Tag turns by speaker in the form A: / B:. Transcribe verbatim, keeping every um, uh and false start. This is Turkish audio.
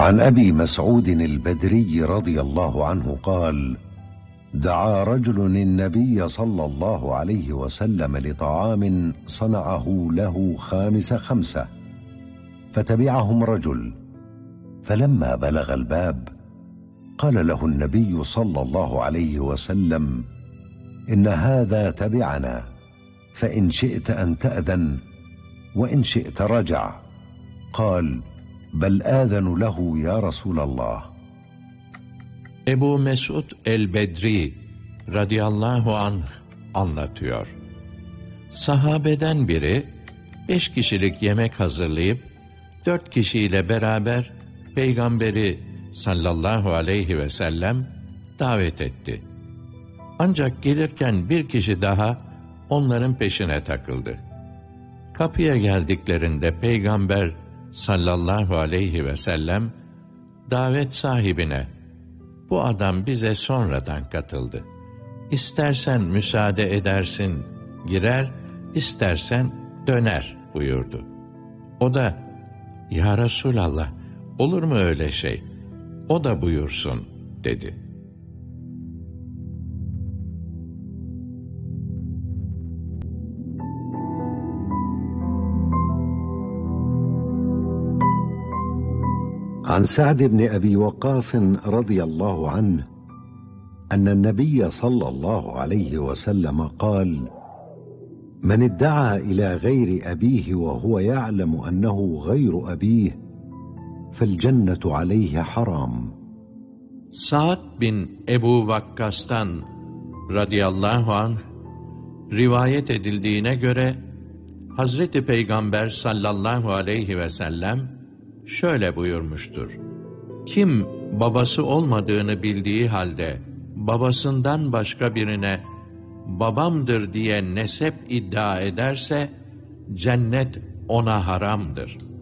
A: عن أبي مسعود البدري رضي الله عنه قال: دعا رجل النبي صلى الله عليه وسلم لطعام صنعه له خامس خمسة، فتبعهم رجل، فلما بلغ الباب قال له النبي صلى الله عليه وسلم: إن هذا تبعنا، فإن شئت أن تأذن وإن شئت رجع. قال: بل آذن له يا رسول الله.
B: Ebu Mesud el-Bedri radıyallahu anh anlatıyor. Sahabeden biri beş kişilik yemek hazırlayıp dört kişiyle beraber Peygamberi sallallahu aleyhi ve sellem davet etti. Ancak gelirken bir kişi daha onların peşine takıldı. Kapıya geldiklerinde Peygamber sallallahu aleyhi ve sellem davet sahibine, bu adam bize sonradan katıldı. İstersen müsaade edersin, girer, istersen döner buyurdu. O da, ya Resulallah, olur mu öyle şey? O da buyursun dedi.
A: عن سعد بن أبي وقاص رضي الله عنه أن النبي صلى الله عليه وسلم قال: من ادعى إلى غير أبيه وهو يعلم أنه غير أبيه فالجنة عليه حرام.
B: Sa'd bin Ebu Vakkas'tan radıyallahu anh rivayet edildiğine göre Hazreti Peygamber sallallahu aleyhi ve sellem şöyle buyurmuştur: kim babası olmadığını bildiği halde babasından başka birine babamdır diye nesep iddia ederse cennet ona haramdır.